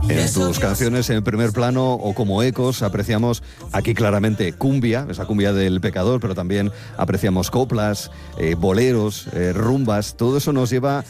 En tus canciones en primer plano o como ecos apreciamos aquí claramente cumbia, esa cumbia del pecador, pero también apreciamos coplas, boleros, rumbas. Todo eso nos lleva